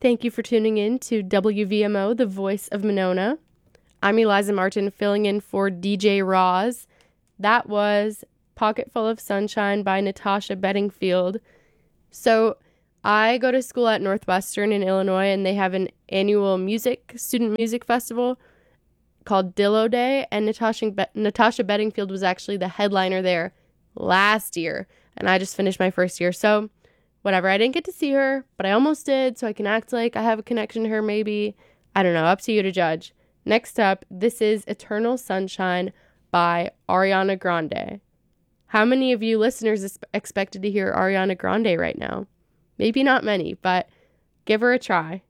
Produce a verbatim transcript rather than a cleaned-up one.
Thank you for tuning in to W V M O, the voice of Monona. I'm Eliza Martin, filling in for D J Roz. That was Pocket Full of Sunshine by Natasha Bedingfield. So I go to school at Northwestern in Illinois, and they have an annual music, student music festival called Dillo Day, and Natasha, Be- Natasha Bedingfield was actually the headliner there last year, and I just finished my first year, so whatever. I didn't get to see her, but I almost did, so I can act like I have a connection to her maybe. I don't know, up to you to judge. Next up, this is Eternal Sunshine by Ariana Grande. How many of you listeners is expected to hear Ariana Grande right now? Maybe not many, but give her a try.